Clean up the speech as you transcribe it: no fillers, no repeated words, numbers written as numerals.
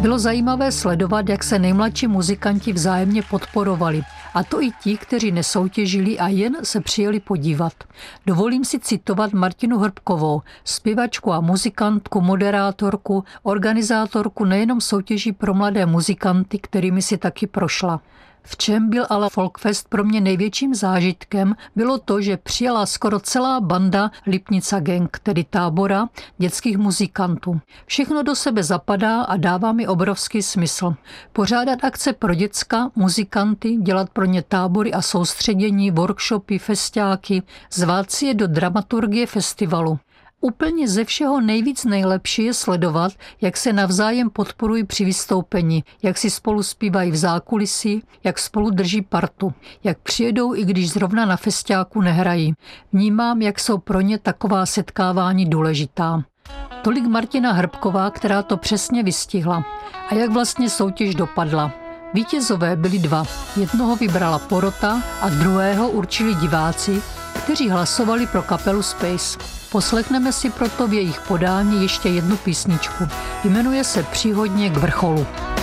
Bylo zajímavé sledovat, jak se nejmladší muzikanti vzájemně podporovali, a to i ti, kteří nesoutěžili a jen se přijeli podívat. Dovolím si citovat Martinu Hrbkovou, zpěvačku a muzikantku, moderátorku, organizátorku nejenom soutěží pro mladé muzikanty, kterými si taky prošla. V čem byl ale Folkfest pro mě největším zážitkem, bylo to, že přijela skoro celá banda Lipnica Gang, tedy tábora dětských muzikantů. Všechno do sebe zapadá a dává mi obrovský smysl. Pořádat akce pro děcka, muzikanty, dělat pro ně tábory a soustředění, workshopy, festiáky, zvát si je do dramaturgie festivalu. Úplně ze všeho nejvíc nejlepší je sledovat, jak se navzájem podporují při vystoupení, jak si spolu zpívají v zákulisí, jak spolu drží partu, jak přijedou, i když zrovna na festiáku nehrají. Vnímám, jak jsou pro ně taková setkávání důležitá. Tolik Martina Hrbková, která to přesně vystihla. A jak vlastně soutěž dopadla? Vítězové byli dva. Jednoho vybrala porota a druhého určili diváci, kteří hlasovali pro kapelu Space. Poslechneme si proto v jejich podání ještě jednu písničku. Jmenuje se Příhodně k vrcholu.